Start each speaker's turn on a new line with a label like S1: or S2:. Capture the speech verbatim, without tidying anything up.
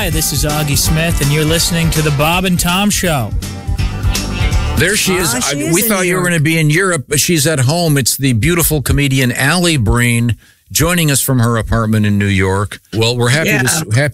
S1: Hi, this is Augie Smith, and you're listening to The Bob and Tom Show.
S2: There she is.
S3: Ah, she
S2: I,
S3: is
S2: we
S3: in
S2: thought
S3: New
S2: you were
S3: York.
S2: going to be in Europe, but she's at home. It's the beautiful comedian Allie Breen joining us from her apartment in New York. Well, we're happy
S3: Yeah.
S2: to happy